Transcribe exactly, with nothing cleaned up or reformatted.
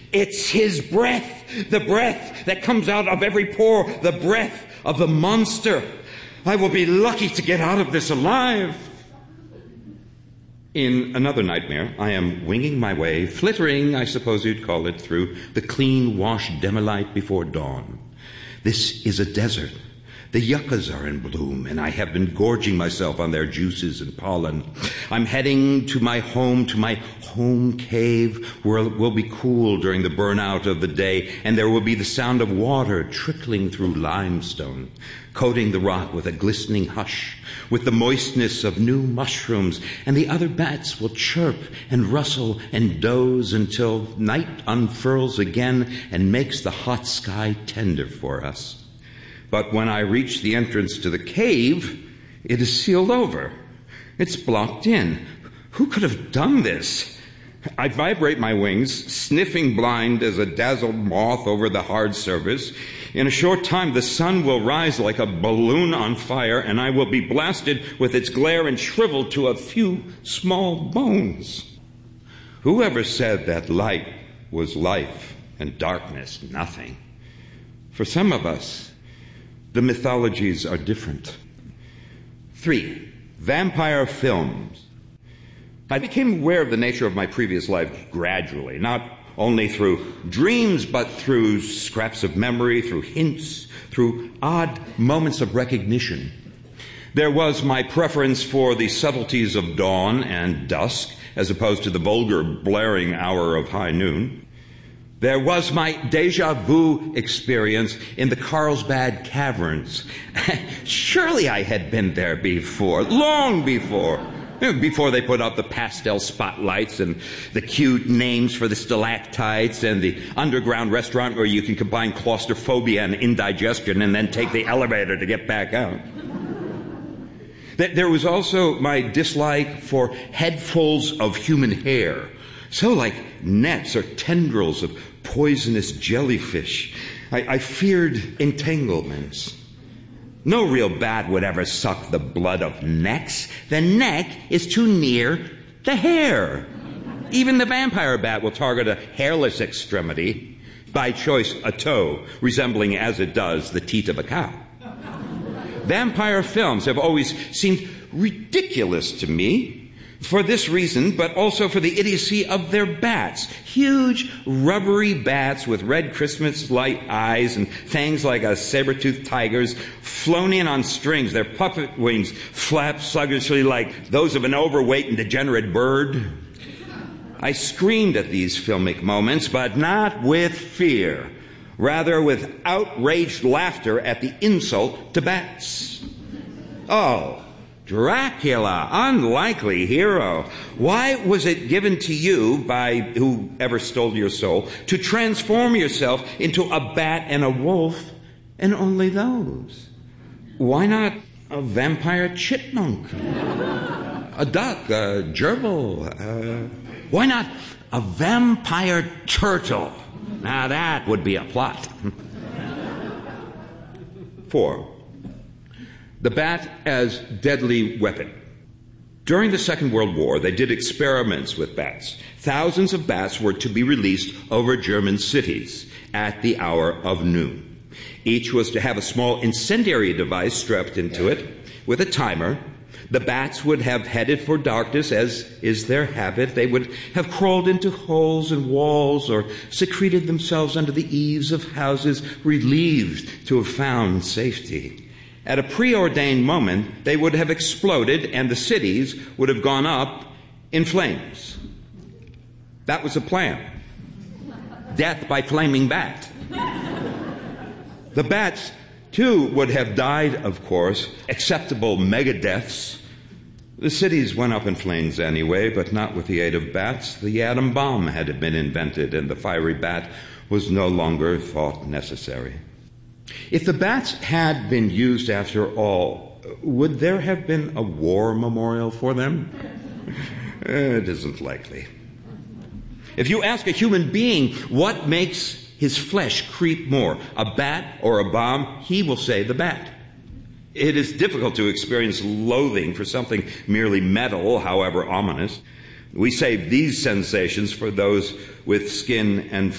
It's his breath, the breath that comes out of every pore, the breath of the monster. I will be lucky to get out of this alive. In another nightmare, I am winging my way, flittering, I suppose you'd call it, through the clean-washed demi-light before dawn. This is a desert. The yuccas are in bloom, and I have been gorging myself on their juices and pollen. I'm heading to my home, to my home cave, where it will be cool during the burnout of the day, and there will be the sound of water trickling through limestone, coating the rock with a glistening hush, with the moistness of new mushrooms, and the other bats will chirp and rustle and doze until night unfurls again and makes the hot sky tender for us. But when I reach the entrance to the cave, it is sealed over. It's blocked in. Who could have done this? I vibrate my wings, sniffing blind as a dazzled moth over the hard surface. In a short time, the sun will rise like a balloon on fire, and I will be blasted with its glare and shriveled to a few small bones. Whoever said that light was life and darkness nothing? For some of us, the mythologies are different. Three, vampire films. I became aware of the nature of my previous life gradually, not only through dreams, but through scraps of memory, through hints, through odd moments of recognition. There was my preference for the subtleties of dawn and dusk, as opposed to the vulgar blaring hour of high noon. There was my deja vu experience in the Carlsbad Caverns. Surely I had been there before, long before. Before they put up the pastel spotlights and the cute names for the stalactites and the underground restaurant where you can combine claustrophobia and indigestion and then take the elevator to get back out. There was also my dislike for headfuls of human hair, so like nets or tendrils of poisonous jellyfish. I, I feared entanglements. No real bat would ever suck the blood of necks. The neck is too near the hair. Even the vampire bat will target a hairless extremity, by choice a toe, resembling as it does the teat of a cow. Vampire films have always seemed ridiculous to me, for this reason, but also for the idiocy of their bats. Huge, rubbery bats with red Christmas light eyes and fangs like a saber-toothed tiger's, flown in on strings. Their puppet wings flap sluggishly like those of an overweight and degenerate bird. I screamed at these filmic moments, but not with fear. Rather with outraged laughter at the insult to bats. Oh, Dracula, unlikely hero. Why was it given to you by whoever stole your soul to transform yourself into a bat and a wolf, and only those? Why not a vampire chipmunk? A duck, a gerbil? Uh, why not a vampire turtle? Now that would be a plot. Four. The bat as deadly weapon. During the Second World War, they did experiments with bats. Thousands of bats were to be released over German cities at the hour of noon. Each was to have a small incendiary device strapped into it with a timer. The bats would have headed for darkness, as is their habit. They would have crawled into holes and walls or secreted themselves under the eaves of houses, relieved to have found safety. At a preordained moment, they would have exploded and the cities would have gone up in flames. That was the plan. Death by flaming bat. The bats, too, would have died, of course, acceptable megadeaths. The cities went up in flames anyway, but not with the aid of bats. The atom bomb had been invented, and the fiery bat was no longer thought necessary. If the bats had been used after all, would there have been a war memorial for them? It isn't likely. If you ask a human being what makes his flesh creep more, a bat or a bomb, he will say the bat. It is difficult to experience loathing for something merely metal, however ominous. We save these sensations for those with skin and